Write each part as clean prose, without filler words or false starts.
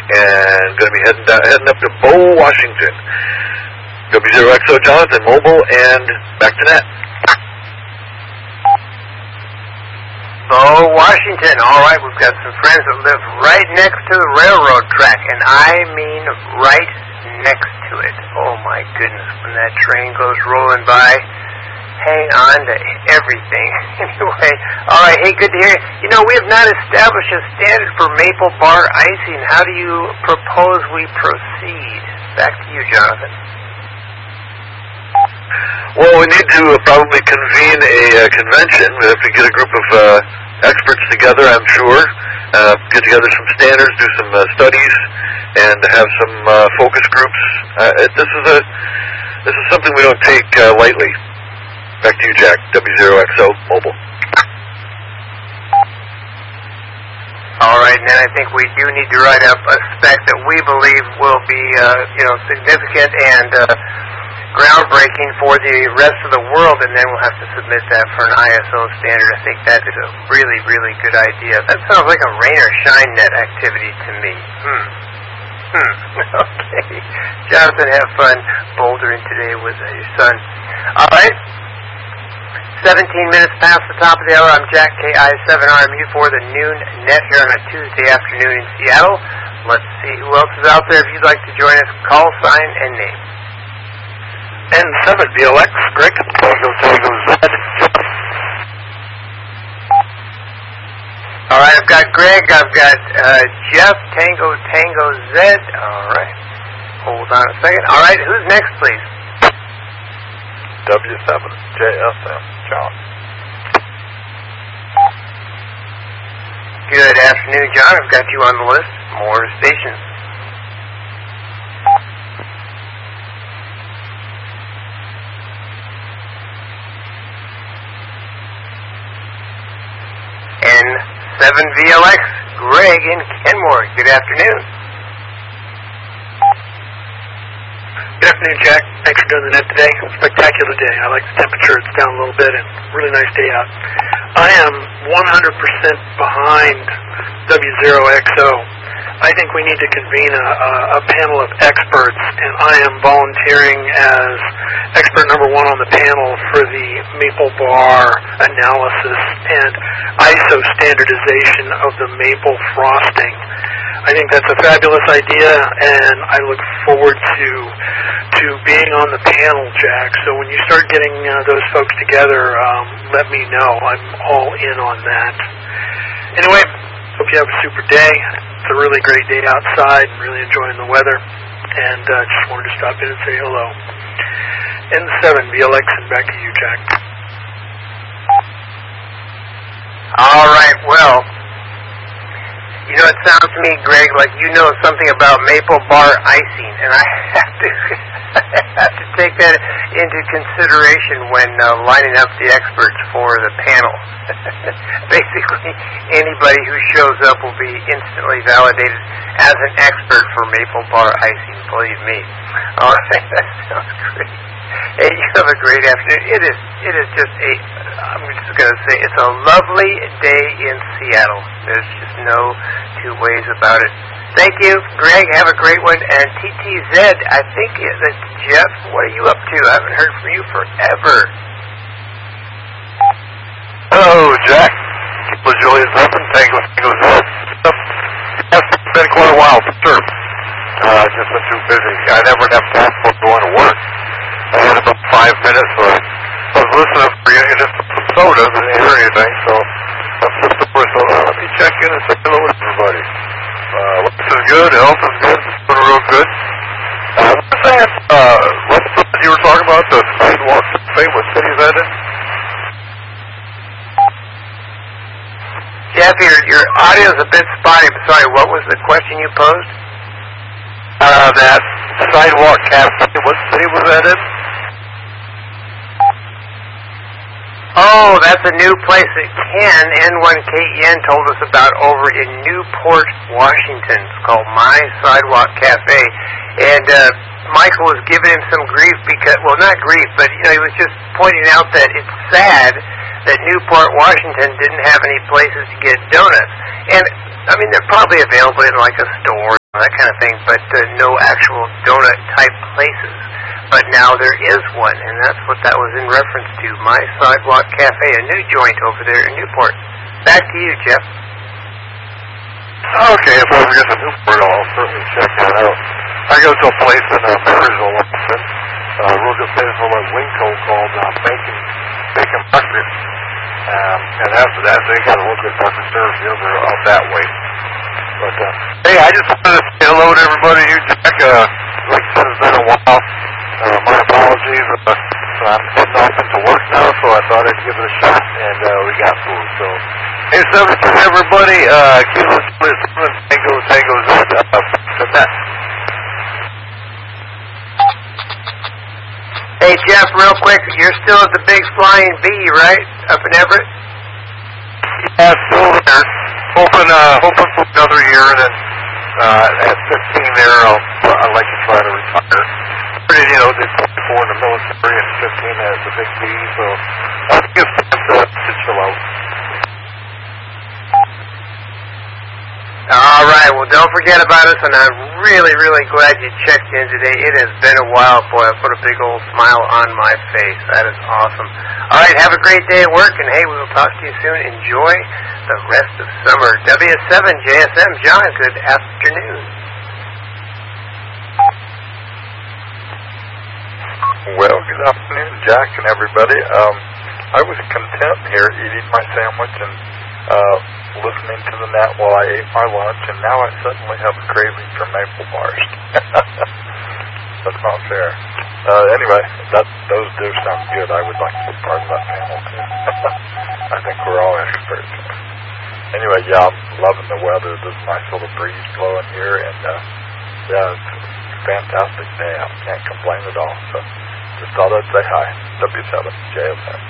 and going to be heading up to Bow, Washington. W0XO Jonathan, mobile, and back to net. Bow, Washington. All right, we've got some friends that live right next to the railroad track, and I mean right next to it. Oh, my goodness, when that train goes rolling by, hang on to everything. Anyway, all right, hey, good to hear you. You know, we have not established a standard for maple bar icing. How do you propose we proceed? Back to you, Jonathan. Well, we need to probably convene a convention. We have to get a group of experts together, I'm sure, get together some standards, do some studies, and have some focus groups. This is something we don't take lightly. Back to you, Jack. W0XO Mobile. All right, and then I think we do need to write up a spec that we believe will be, significant and groundbreaking for the rest of the world, and then we'll have to submit that for an ISO standard. I think that is a really, really good idea. That sounds like a rain or shine net activity to me. Okay. Jonathan, have fun bouldering today with your son. All right. 17 minutes past the top of the hour. I'm Jack, KI7RMU for the noon net here on a Tuesday afternoon in Seattle. Let's see who else is out there. If you'd like to join us, call sign and name. N7 VLX, Greg, Tango Z. All right, I've got Greg, I've got Jeff, Tango Z. All right, hold on a second. All right, who's next, please? W7JSM, John. Good afternoon, John. I've got you on the list. More stations. N7VLX, Greg in Kenmore. Good afternoon. Good afternoon, Jack. Thanks for doing the net today. Spectacular day. I like the temperature. It's down a little bit and really nice day out. I am 100% behind W0XO. I think we need to convene a panel of experts, and I am volunteering as expert number one on the panel for the maple bar analysis and ISO standardization of the maple frosting. I think that's a fabulous idea, and I look forward to being on the panel, Jack. So when you start getting those folks together, let me know. I'm all in on that. Anyway, hope you have a super day. It's a really great day outside, and really enjoying the weather. And just wanted to stop in and say hello. N7 VLX, and back to you, Jack. All right, well, you know, it sounds to me, Greg, like you know something about maple bar icing, and I have to take that into consideration when lining up the experts for the panel. Basically, anybody who shows up will be instantly validated as an expert for maple bar icing, believe me. All right, that sounds great. Hey, you have a great afternoon. It is just I'm just going to say, it's a lovely day in Seattle. There's just no two ways about it. Thank you, Greg. Have a great one. And TTZ, I think that's Jeff. What are you up to? I haven't heard from you forever. Hello, Jack. Keep Julius up and Tango Z. It's been quite a while for sure. I've just been too busy. I never have time for going to work. I had about 5 minutes, so I was listening for you just some sodas and hear anything, so I'm just the first one. Let me check in and say hello to everybody. Life is good, health is good, it's been real good. What was that? What you were talking about, the sidewalk cafe, what city is that in? Jeff, your audio is a bit spotty, but sorry, what was the question you posed? That sidewalk cafe, what city was that in? Oh, that's a new place that Ken, N1KEN, told us about over in Newport, Washington. It's called My Sidewalk Cafe. And Michael was giving him some grief because, well, not grief, but, you know, he was just pointing out that it's sad that Newport, Washington didn't have any places to get donuts. And, I mean, they're probably available in like a store that kind of thing, but no actual donut-type places. But now there is one, and that's what that was in reference to, My Sidewalk Cafe, a new joint over there in Newport. Back to you, Jeff. Okay, if I ever get to Newport, I'll certainly check that out. I go to a place in Marysville, Washington, real good place for a Winco called Bacon Breakfast. And after that, they got a little good breakfast service over out that way. But, hey, I just wanted to say hello to everybody here, Jack. Like I said, it's been a while. My apologies. I'm heading off into work now, so I thought I'd give it a shot, and we got food. So, hey, 7 everybody. Kilo Tango to that. Hey, Jeff, real quick, you're still at the Big Flying V, right, up in Everett? Yeah, still there. Hoping for another year, and then at 15 there, I'd like to try to retire. You know, did 24 in the military and 15 as the Big V, so I think it's time to chill out. All right, well, don't forget about us, and I'm really, really glad you checked in today. It has been a while, boy. I put a big old smile on my face. That is awesome. All right, have a great day at work, and hey, we will talk to you soon. Enjoy the rest of summer. W7JSM, John, good afternoon. Well, good afternoon, Jack and everybody. I was content here eating my sandwich and listening to the net while I ate my lunch, and now I suddenly have a craving for maple bars. That's not fair. Anyway, those do sound good. I would like to be part of that panel, too. I think we're all experts. Anyway, yeah, I'm loving the weather. There's a nice little breeze blowing here, and yeah, it's a fantastic day. I can't complain at all. So just thought I'd say hi. W7JSM.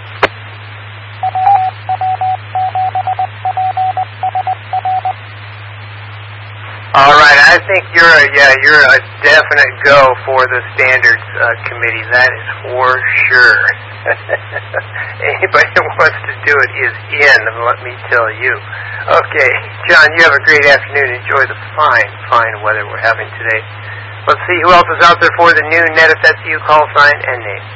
All right, I think you're a definite go for the standards committee. That is for sure. Anybody who wants to do it is in, let me tell you. Okay, John, you have a great afternoon. Enjoy the fine weather we're having today. Let's see who else is out there for the new NetFSU call sign and name.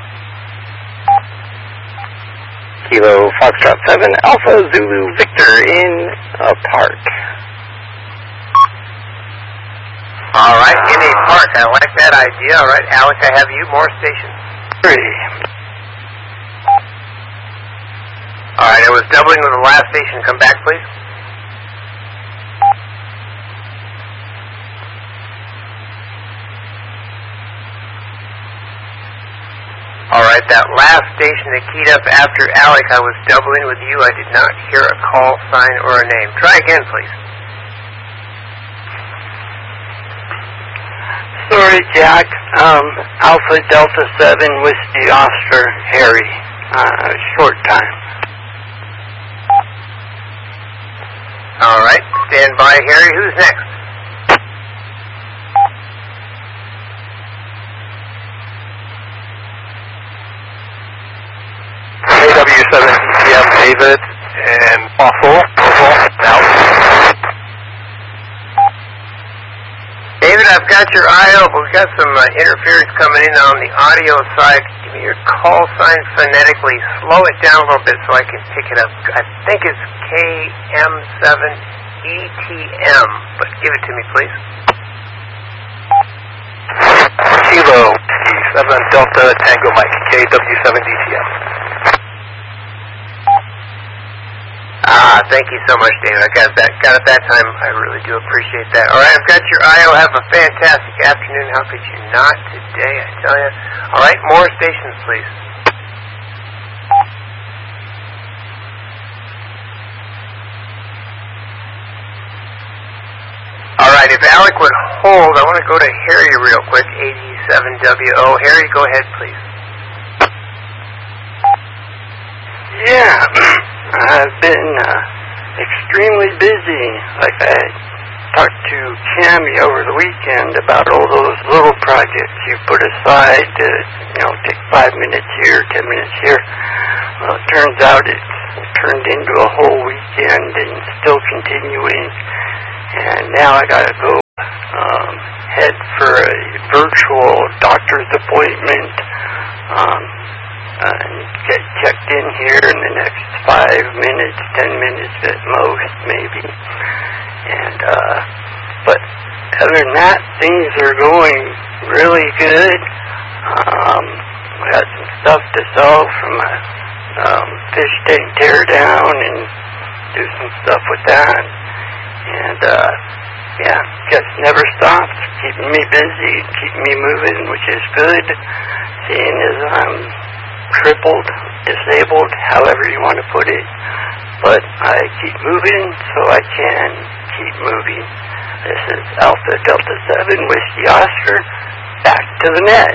Kilo Foxtrot 7 Alpha Zulu Victor in a park. All right, in a park. I like that idea. All right, Alex, I have you. More stations. 3. All right, I was doubling with the last station. Come back, please. All right, that last station that keyed up after Alex, I was doubling with you. I did not hear a call sign or a name. Try again, please. Sorry, Jack. Alpha Delta 7 Whiskey Oscar Harry. Short time. All right, stand by, Harry. Who's next? AW7 DTM David and Waffle now. David, I've got your eye open. We've got some interference coming in on the audio side. Give me your call sign phonetically. Slow it down a little bit so I can pick it up. I think it's KM7ETM, but give it to me, please. Kilo 7 Delta Tango Mike, KW7DTM. Thank you so much, David. I got it that time. I really do appreciate that. All right, I've got your IO. Have a fantastic afternoon. How could you not today, I tell you? All right, more stations, please. All right, if Alec would hold, I want to go to Harry real quick, 87WO. Harry, go ahead, please. Yeah, I've been extremely busy. Like I talked to Cammy over the weekend about all those little projects you put aside to, take 5 minutes here, 10 minutes here. Well, it turns out it's turned into a whole weekend and still continuing. and now I got to go head for a virtual doctor's appointment and get checked in here in the next 5 minutes, 10 minutes at most, maybe. And but other than that, things are going really good. I got some stuff to solve from a fish tank tear down and do some stuff with that. And yeah, just never stops, keeping me busy, keeping me moving, which is good, seeing as I'm crippled, disabled, however you want to put it. But I keep moving so I can keep moving. This is Alpha Delta 7 Whiskey Oscar, back to the net.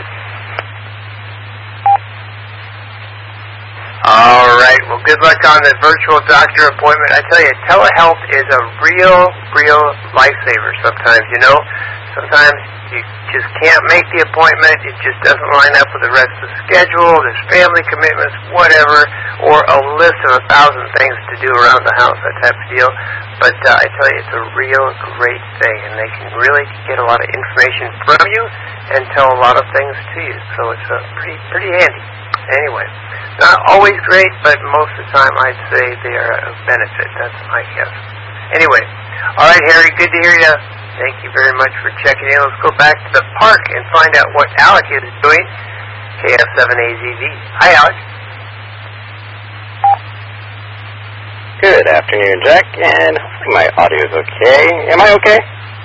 All right. Well, good luck on the virtual doctor appointment. I tell you, telehealth is a real lifesaver sometimes, you know. Sometimes you just can't make the appointment. It just doesn't line up with the rest of the schedule. There's family commitments, whatever, or a list of 1,000 things to do around the house, that type of deal. But I tell you, it's a real great thing, and they can really get a lot of information from you and tell a lot of things to you. So it's pretty handy. Anyway, not always great, but most of the time I'd say they are a benefit. That's my guess. Anyway, all right, Harry, good to hear you. Thank you very much for checking in. Let's go back to the park and find out what Alec is doing. KF7AZV. Hi, Alec. Good afternoon, Jack, and hopefully my audio is okay. Am I okay?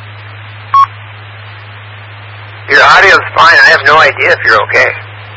Your audio is fine. I have no idea if you're okay.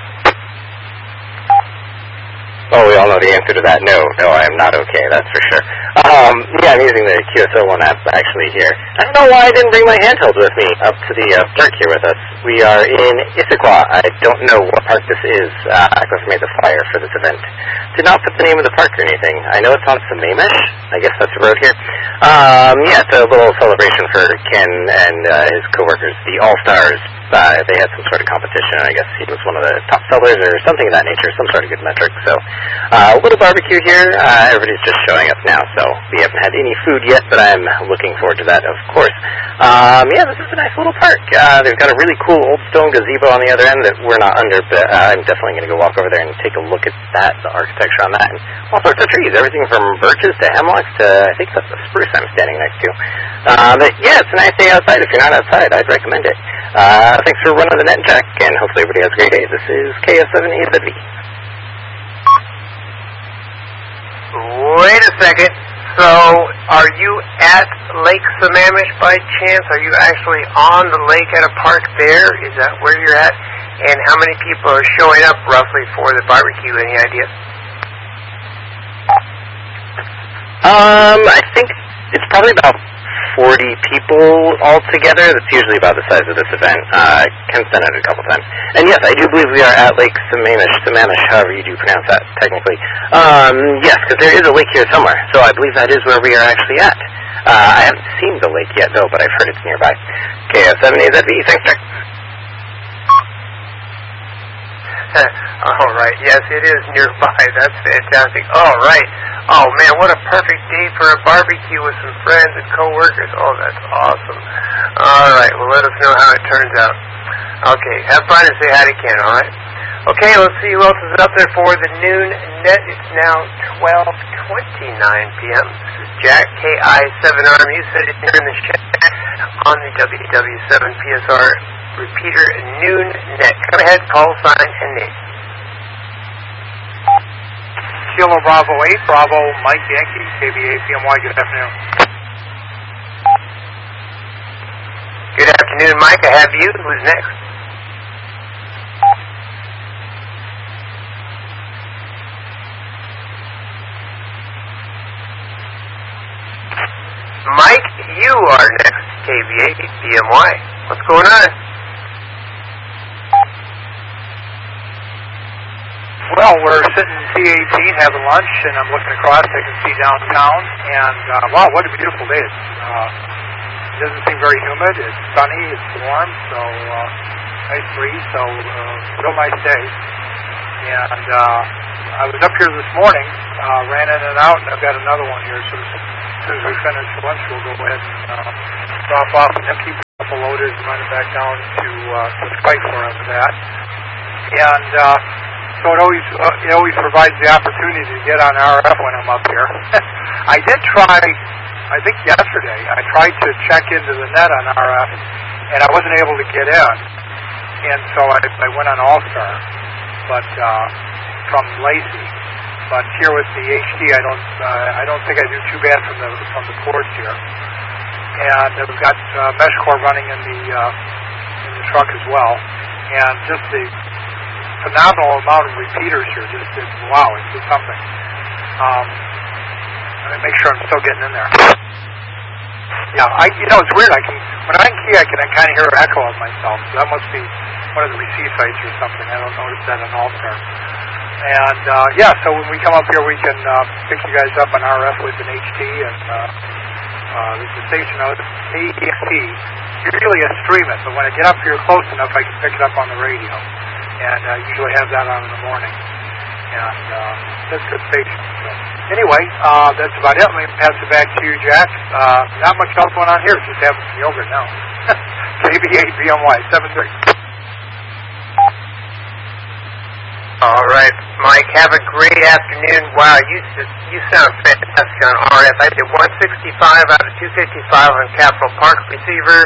Oh, we all know the answer to that. No, I am not okay, that's for sure. Yeah, I'm using the QSO1 app actually here. I don't know why I didn't bring my handheld with me up to the park here with us. We are in Issaquah. I don't know what park this is. Aquifer made the flyer for this event. Did not put the name of the park or anything. I know it's on Sammamish. I guess that's the road here. Yeah, it's a little celebration for Ken and his coworkers, the All-Stars. They had some sort of competition. I guess he was one of the top sellers or something of that nature, some sort of good metric. So a little barbecue here. Everybody's just showing up now, so we haven't had any food yet, but I'm looking forward to that, of course. Yeah, this is a nice little park. They've got a really cool old stone gazebo on the other end that we're not under, but I'm definitely going to go walk over there and take a look at that, the architecture on that, and all sorts of trees, everything from birches to hemlocks to, I think that's a spruce I'm standing next to. But yeah, it's a nice day outside. If you're not outside, I'd recommend it. Thanks for running the net, Jack, and hopefully everybody has a great day. This is KF7AZV. Wait a second. So, are you at Lake Sammamish by chance? Are you actually on the lake at a park there? Is that where you're at? And how many people are showing up roughly for the barbecue? Any idea? I think it's probably about 40 people altogether. That's usually about the size of this event. Ken's done it a couple times. And yes, I do believe we are at Lake Sammamish, however you do pronounce that, technically. Yes, because there is a lake here somewhere, so I believe that is where we are actually at. I haven't seen the lake yet, though, but I've heard it's nearby. KF7AZV, thanks, Jack. All right. Yes, it is nearby. That's fantastic. All right. Oh, man, what a perfect day for a barbecue with some friends and coworkers. Oh, that's awesome. All right. Well, let us know how it turns out. Okay. Have fun and say hi to Ken, all right? Okay, let's see who else is up there for the noon net. It's now 12:29 p.m. This is Jack, KI7RM. You said it here in the chat on the WW7PSR repeater noon net. Go ahead, call sign and name. Kilo Bravo 8, Bravo Mike Yankee, KBA CMY, good afternoon. Good afternoon, Mike. I have you. Who's next? Mike, you are next, KBA CMY. What's going on? Well, we're sitting in T18 having lunch, and I'm looking across. I can see downtown, and wow, what a beautiful day. It doesn't seem very humid. It's sunny, it's warm, so nice breeze, so real nice day. And I was up here this morning, ran in and out, and I've got another one here, so soon as we finish lunch, we'll go ahead and drop off and then keep a couple loaders and run it back down to Spike for after that. And so it always provides the opportunity to get on RF when I'm up here. I did try, I think yesterday, I tried to check into the net on RF, and I wasn't able to get in. And so I went on All-Star, but from Lacey. But here with the HD, I don't think I do too bad from the cords here. And we've got mesh core running in the truck as well, and just the phenomenal amount of repeaters here. Wow, it's just something. Let me make sure I'm still getting in there. Yeah, it's weird. When I'm in key, I can kind of hear an echo of myself. So that must be one of the receive sites or something. I don't notice that on All-Star. And so when we come up here, we can pick you guys up on RF with an HD, and there's a station out at AXT. Usually I stream it, but when I get up here close enough, I can pick it up on the radio. And I usually have that on in the morning. And that's a good station. So anyway, that's about it. Let me pass it back to you, Jack. Not much else going on here. Just having some yogurt now. KB8BMY 73. All right, Mike, have a great afternoon. Wow, you sound fantastic on RF. I did 165 out of 255 on Capitol Park receiver,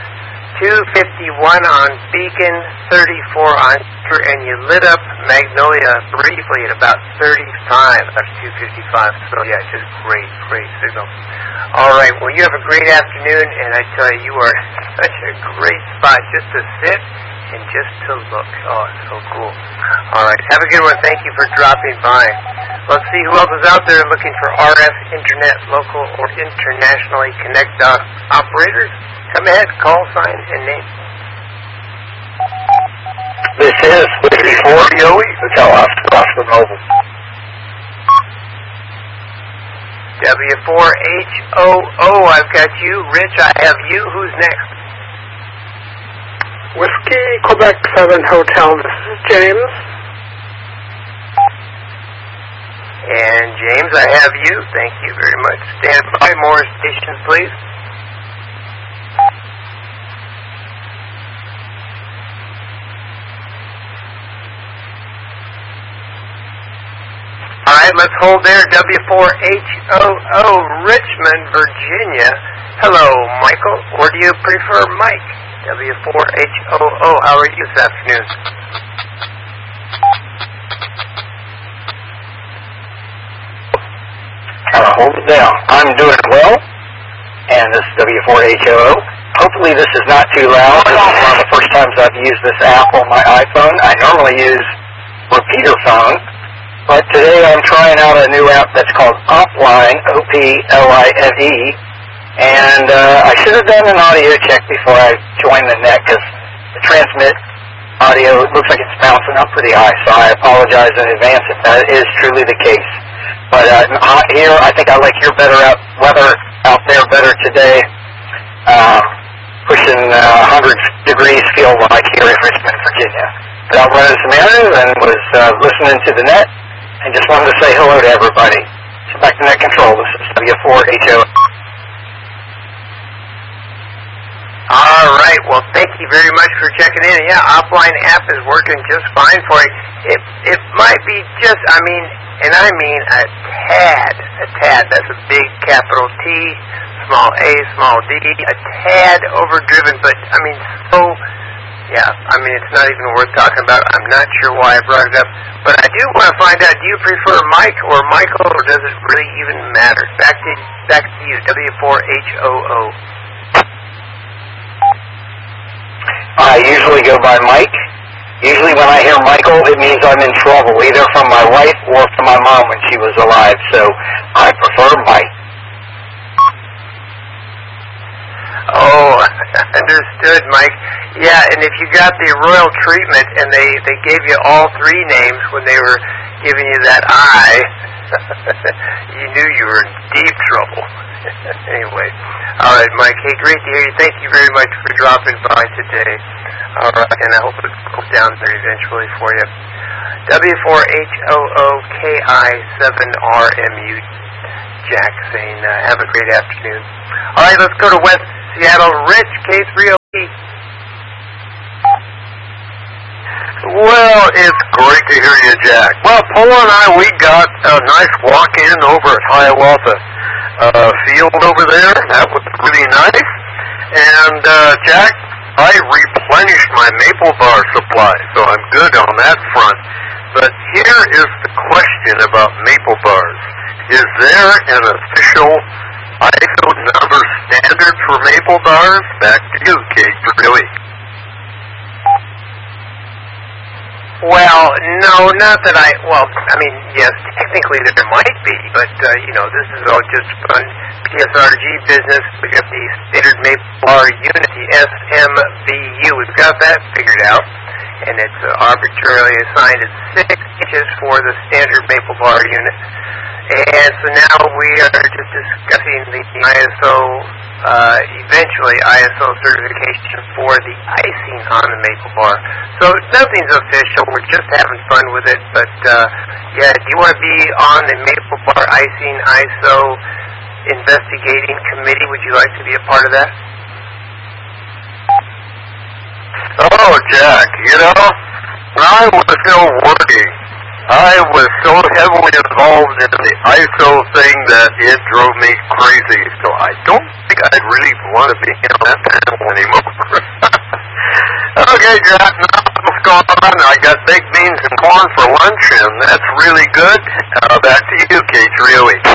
251 on Beacon, 34 on Cedar, and you lit up Magnolia briefly at about 35 out of 255. So, yeah, just great signal. All right, well, you have a great afternoon, and I tell you, you are such a great spot just to sit and just to look. Oh, it's so cool. All right, have a good one. Thank you for dropping by. Let's see who else is out there looking for RF, internet, local, or internationally connected operators. Come ahead, call sign and name. This is Liberty 4 Joey, Hotel Oscar Mobile. W4HOO, I've got you. Rich, I have you. Who's next? Whiskey, Quebec 7 Hotel, this is James. And James, I have you. Thank you very much. Stand by. More stations, please. All right, let's hold there. W4HOO, Richmond, Virginia. Hello, Michael, or do you prefer Mike? W4HOO, how are you this afternoon? Hold it down. I'm doing well, and this is W4HOO. Hopefully this is not too loud. This is one of the first times I've used this app on my iPhone. I normally use repeater phone, but today I'm trying out a new app that's called Opline, O-P-L-I-N-E, and I should have done an audio check before I joined the net, because the transmit audio, it looks like it's bouncing up pretty high, so I apologize in advance if that is truly the case. But here, I think I like your weather out there better today, pushing 100 degrees feel like here in Richmond, Virginia. But I was some errands and was listening to the net, and just wanted to say hello to everybody. So back to net control. This is W4HOO. All right. Well, thank you very much for checking in. Yeah, Opline app is working just fine for you. It might be just, I mean a tad. That's a big capital T, small a, small d, a tad overdriven, but I mean, so, yeah, I mean, it's not even worth talking about. I'm not sure why I brought it up, but I do want to find out, do you prefer Mike or Michael, or does it really even matter? Back to you, W4HOO. I usually go by Mike. Usually when I hear Michael, it means I'm in trouble, either from my wife or from my mom when she was alive. So I prefer Mike. Oh, understood, Mike. Yeah, and if you got the royal treatment and they gave you all three names when they were giving you that eye, you knew you were in deep trouble. Anyway, all right, Mike. Hey, great to hear you. Thank you very much for dropping by today. All right, and I hope it goes down there eventually for you. W4HOOKI7RMU. Jack saying, have a great afternoon. All right, let's go to West Seattle. Rich, K3OP. Well, it's great to hear you, Jack. Well, Paula and I, we got a nice walk-in over at Hiawatha Field over there. That was really nice. And, Jack, I replenished my maple bar supply, so I'm good on that front. But here is the question about maple bars. Is there an official ISO number standard for maple bars? Back to you, Kate, really. Well, no, not that yes, technically there might be, but, this is all just fun PSRG business. We got the Standard Maple Bar Unit, the SMBU. We've got that figured out, and it's arbitrarily assigned at 6 inches for the Standard Maple Bar Unit. And so now we are just discussing the ISO, eventually ISO certification for the icing on the maple bar. So nothing's official. We're just having fun with it. But, do you want to be on the maple bar icing ISO investigating committee? Would you like to be a part of that? Oh, Jack, when I was still working, I was so heavily involved in the ISO thing that it drove me crazy. So I don't think I'd really want to be on that panel anymore. Okay, Jack, now what's going on? I got baked beans and corn for lunch, and that's really good. Back to you, K308.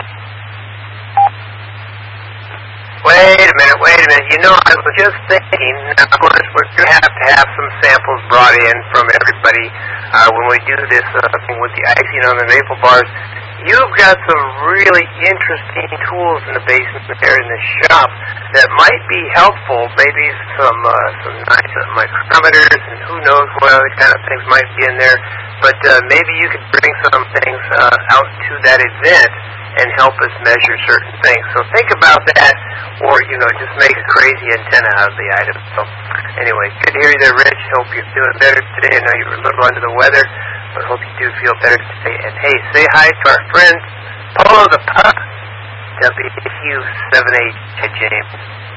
Wait a minute. I was just thinking, of course, we're going to have some samples brought in from everybody when we do this thing with the icing on the maple bars. You've got some really interesting tools in the basement there in the shop that might be helpful. Maybe some nice micrometers and who knows what other kind of things might be in there. But maybe you could bring some things out to that event and help us measure certain things. So think about that, or, just make a crazy antenna out of the item. So, anyway, good to hear you there, Rich. Hope you're feeling better today. I know you were a little under the weather, but hope you do feel better today. And, hey, say hi to our friend, Polo the Pup, WQ7H, James.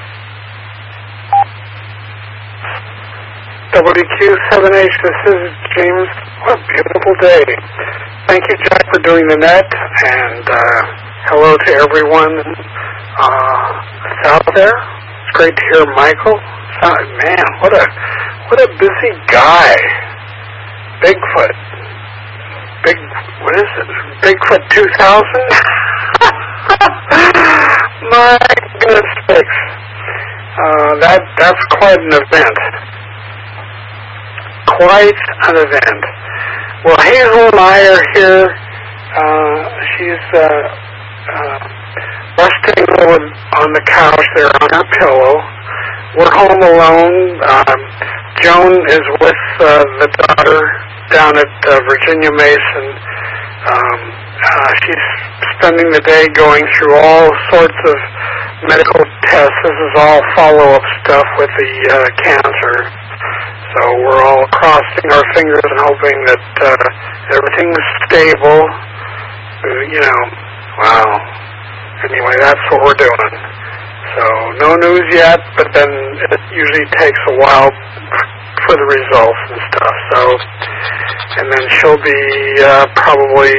WQ7H, this is James. What a beautiful day. Thank you, Jack, for doing the net, and hello to everyone that's out there. It's great to hear Michael. Man, what a busy guy. Bigfoot. What is it? Bigfoot 2000? My goodness sakes. That's quite an event. Quite an event. Well, Hazel and I are here. She's resting on the couch there on her pillow. We're home alone. Joan is with the daughter down at Virginia Mason. She's spending the day going through all sorts of medical tests. This is all follow-up stuff with the cancer. So we're all crossing our fingers and hoping that everything's stable. Wow. Anyway, that's what we're doing. So no news yet, but then it usually takes a while for the results and stuff. So, and then she'll be probably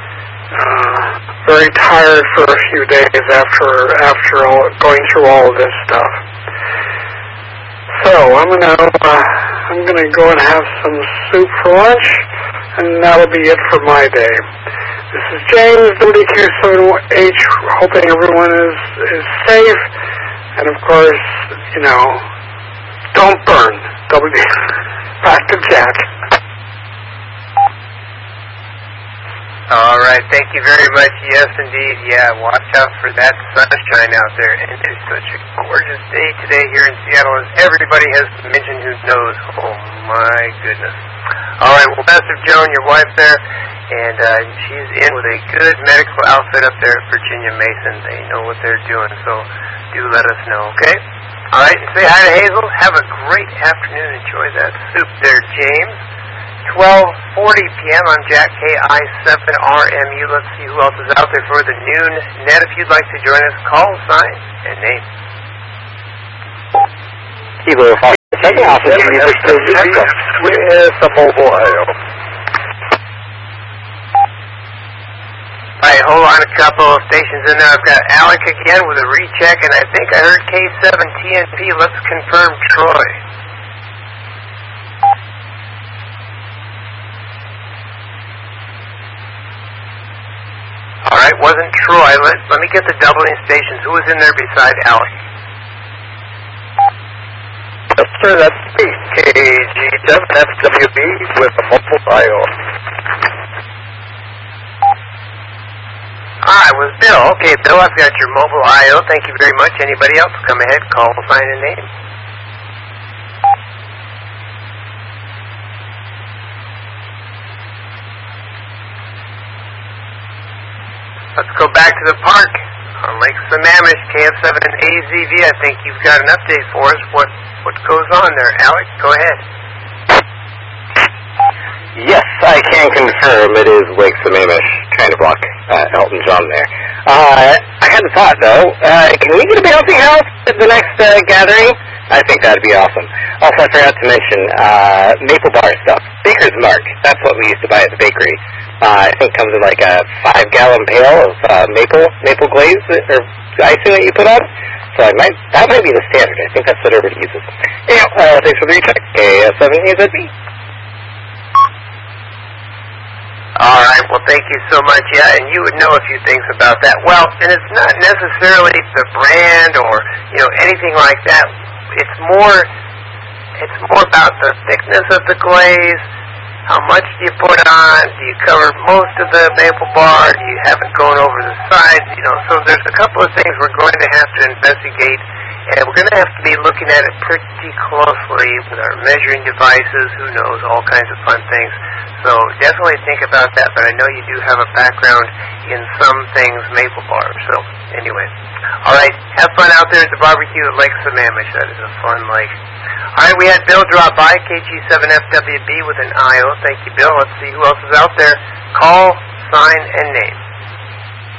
very tired for a few days after going through all of this stuff. So I'm gonna go and have some soup for lunch, and that'll be it for my day. This is James, WQ7H, hoping everyone is safe, and of course, don't burn. Back to Jack. All right, thank you very much. Yes, indeed. Yeah, watch out for that sunshine out there. And it's such a gorgeous day today here in Seattle, as everybody has mentioned who knows. Oh, my goodness. All right, well, best of Joan, your wife there, and she's in with a good medical outfit up there at Virginia Mason. They know what they're doing, so do let us know, okay? All right, and say hi to Hazel. Have a great afternoon. Enjoy that soup there, James. 12:40 p.m. I'm Jack KI7RMU. Let's see who else is out there for the noon net. If you'd like to join us, call, sign, and name. Kilo 5 second office with the mobile IO. All right, hold on a couple of stations in there. I've got Alec again with a recheck, and I think I heard K7TNP. Let's confirm Troy. All right, wasn't Troy. Let me get the doubling stations. Who was in there beside Alec? Yes, sir, that's me. KG7FWB with the mobile IO. Ah, it was Bill. Okay, Bill, I've got your mobile IO. Thank you very much. Anybody else? Come ahead, call, sign, and name. Let's go back to the park on Lake Sammamish, KF7 and AZV. I think you've got an update for us. What goes on there? Alec, go ahead. Yes, I can confirm it is Lake Sammamish trying to block Elton John there. I had a thought, though. Can we get a bouncing house at the next gathering? I think that'd be awesome. Also, I forgot to mention maple bar stuff. Baker's Mark. That's what we used to buy at the bakery. I think it comes in like a 5-gallon pail of maple glaze or icing that you put on. So that might be the standard. I think that's what everybody uses. Anyhow, thanks for the recheck. K7EZB. All right, well, thank you so much. Yeah, and you would know a few things about that. Well, and it's not necessarily the brand or, anything like that. It's more about the thickness of the glaze. How much do you put on? Do you cover most of the maple bar? Do you have it going over the sides? So there's a couple of things we're going to have to investigate, and we're going to have to be looking at it pretty closely with our measuring devices. Who knows? All kinds of fun things. So definitely think about that, but I know you do have a background in some things maple bar. So anyway, all right, have fun out there at the barbecue at Lake Sammamish. That is a fun lake. All right, we had Bill drop by, KG7FWB with an IO. Thank you, Bill. Let's see who else is out there. Call, sign, and name.